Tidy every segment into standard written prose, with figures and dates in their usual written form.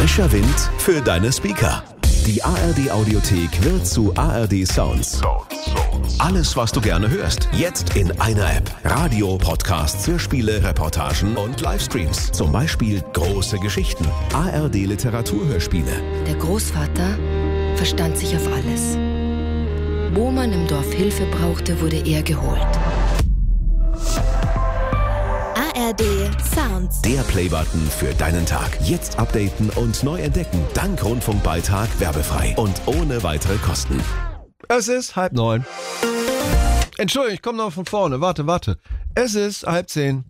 Frischer Wind für deine Speaker. Die ARD Audiothek wird zu ARD Sounds. Alles, was du gerne hörst, jetzt in einer App. Radio, Podcasts, Hörspiele, Reportagen und Livestreams. Zum Beispiel Große Geschichten, ARD Literaturhörspiele. Der Großvater verstand sich auf alles. Wo man im Dorf Hilfe brauchte, wurde er geholt. ARD Sounds. Der Playbutton für deinen Tag. Jetzt updaten und neu entdecken. Dank Rundfunkbeitrag werbefrei und ohne weitere Kosten. Es ist 8:30. Entschuldigung, ich komme noch von vorne. Warte. Es ist 9:30.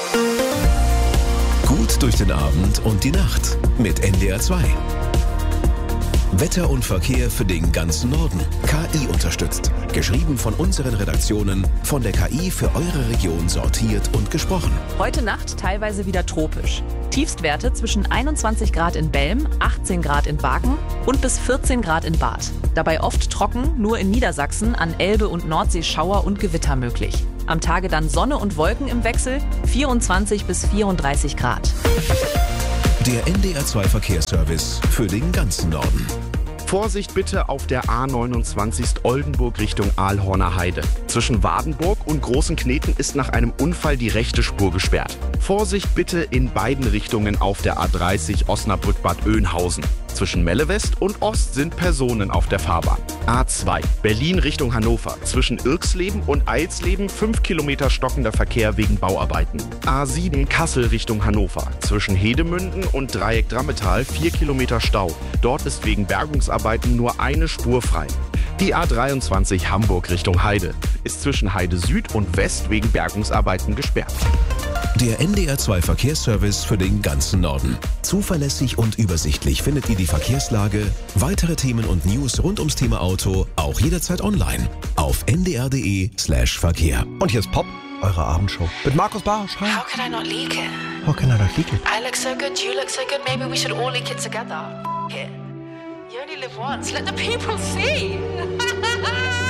Gut durch den Abend und die Nacht mit NDR 2. Wetter und Verkehr für den ganzen Norden. KI unterstützt. Geschrieben von unseren Redaktionen, von der KI für eure Region sortiert und gesprochen. Heute Nacht teilweise wieder tropisch. Tiefstwerte zwischen 21 Grad in Belm, 18 Grad in Baken und bis 14 Grad in Barth. Dabei oft trocken, nur in Niedersachsen an Elbe und Nordsee Schauer und Gewitter möglich. Am Tage dann Sonne und Wolken im Wechsel, 24 bis 34 Grad. Der NDR 2 Verkehrsservice für den ganzen Norden. Vorsicht bitte auf der A29 Oldenburg Richtung Aalhorner Heide. Zwischen Wadenburg und Großen Kneten ist nach einem Unfall die rechte Spur gesperrt. Vorsicht bitte in beiden Richtungen auf der A30 Osnabrück-Bad Oeynhausen. Zwischen Melle West und Ost sind Personen auf der Fahrbahn. A2 Berlin Richtung Hannover. Zwischen Irksleben und Eilsleben 5 Kilometer stockender Verkehr wegen Bauarbeiten. A7 Kassel Richtung Hannover. Zwischen Hedemünden und Dreieck Drammetal 4 Kilometer Stau. Dort ist wegen Bergungsarbeiten nur eine Spur frei. Die A23 Hamburg Richtung Heide ist zwischen Heide Süd und West wegen Bergungsarbeiten gesperrt. Der NDR 2 Verkehrsservice für den ganzen Norden. Zuverlässig und übersichtlich findet ihr die Verkehrslage, weitere Themen und News rund ums Thema Auto auch jederzeit online auf ndr.de/Verkehr. Und hier ist Pop, eure Abendshow. Mit Markus Barsch. Hi. How can I not leak it? How can I not leak it? I look so good, you look so good, maybe we should all leak it together. It. You only live once, let the people see.